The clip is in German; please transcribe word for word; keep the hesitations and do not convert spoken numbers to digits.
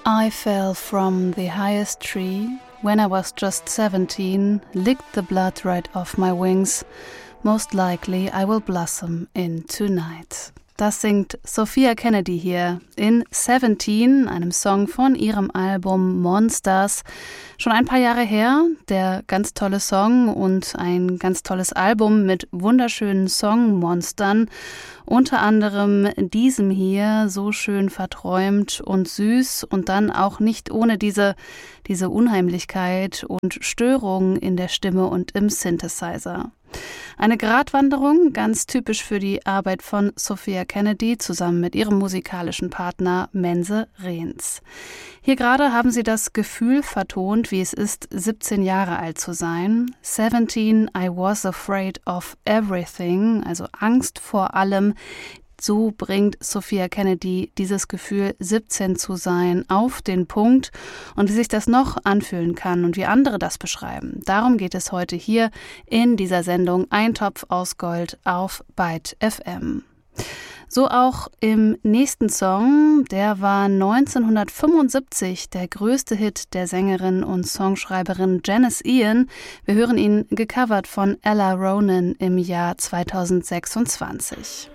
I fell from the highest tree when I was just seventeen, licked the blood right off my wings. Most likely I will blossom in tonight. Das singt Sophia Kennedy hier in Seventeen, einem Song von ihrem Album Monsters. Schon ein paar Jahre her, der ganz tolle Song und ein ganz tolles Album mit wunderschönen Songmonstern. Unter anderem diesem hier, so schön verträumt und süß und dann auch nicht ohne diese, diese Unheimlichkeit und Störung in der Stimme und im Synthesizer. Eine Gratwanderung, ganz typisch für die Arbeit von Sophia Kennedy zusammen mit ihrem musikalischen Partner Mense Rehns. Hier gerade haben sie das Gefühl vertont, wie es ist, siebzehn Jahre alt zu sein. Seventeen, I was afraid of everything, also Angst vor allem. So bringt Sophia Kennedy dieses Gefühl, siebzehn zu sein, auf den Punkt. Und wie sich das noch anfühlen kann und wie andere das beschreiben, darum geht es heute hier in dieser Sendung Ein Topf aus Gold auf Byte F M. So auch im nächsten Song, der war neunzehnhundertfünfundsiebzig der größte Hit der Sängerin und Songschreiberin Janis Ian. Wir hören ihn gecovert von Ella Ronan im Jahr zweitausendsechsundzwanzig.